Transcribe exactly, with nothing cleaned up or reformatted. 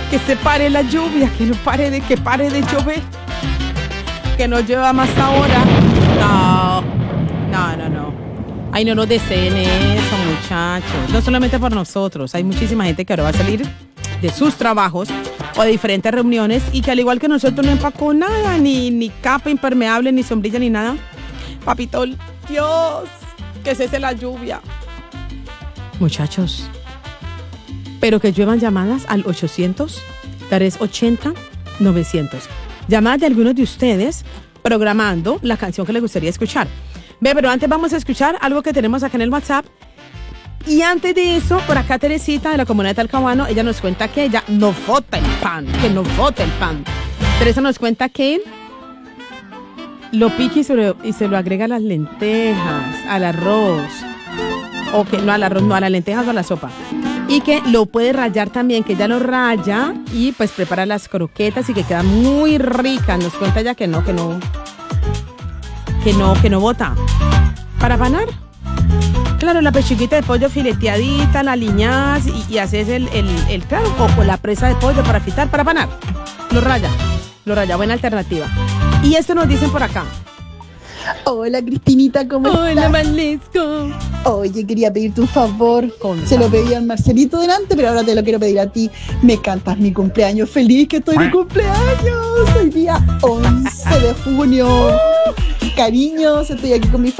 Que se pare la lluvia, que no pare de, que pare de llover. Que no llueva más ahora. No, no, no, no. Ay, no nos deseen eso, muchachos. No solamente por nosotros. Hay muchísima gente que ahora va a salir de sus trabajos o de diferentes reuniones y que al igual que nosotros no empacó nada, ni, ni capa impermeable, ni sombrilla, ni nada. Papito, Dios, que cese la lluvia. Muchachos, pero que lluevan llamadas al ochocientos, tres ochenta, novecientos. Llamadas de algunos de ustedes programando la canción que les gustaría escuchar. Ve, pero antes vamos a escuchar algo que tenemos acá en el WhatsApp. Y antes de eso, por acá Teresita de la comunidad de Talcahuano, ella nos cuenta que ella no vota el pan, que no vota el pan. Teresa nos cuenta que lo pique y se lo, y se lo agrega a las lentejas, al arroz. O que no al arroz, no a las lentejas o a la sopa. Y que lo puede rallar también, que ella lo raya y pues prepara las croquetas y que queda muy rica. Nos cuenta ya que no, que no, que no, que no bota. ¿Para panar? Claro, la pechuguita de pollo fileteadita, la aliñás y, y haces el, el, el, claro, o con la presa de pollo para fritar, para panar. Lo raya, lo raya, buena alternativa. Y esto nos dicen por acá. Hola Cristinita, ¿cómo estás? Hola Valesco. Oye, quería pedirte un favor. Contame. Se lo pedí al Marcelito delante, pero ahora te lo quiero pedir a ti. Me cantas mi cumpleaños. Feliz que estoy de cumpleaños. Hoy día once de junio. Cariños, estoy aquí con mi familia.